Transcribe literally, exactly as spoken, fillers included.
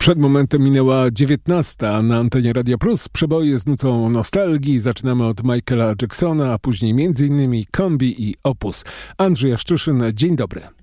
Przed momentem minęła dziewiętnasta na antenie Radia Plus. Przeboje z nutą nostalgii. Zaczynamy od Michaela Jacksona, a później między innymi Kombi i Opus. Andrzej Jaszczyszyn, dzień dobry.